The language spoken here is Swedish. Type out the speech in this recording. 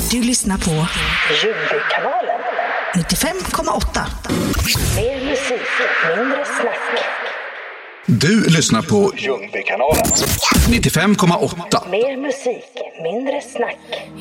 Du lyssnar på Ljungbykanalen. 95,8. Mer musik, mindre snack. Du lyssnar på Ljungbykanalen. 95,8. Mer musik, mindre snack.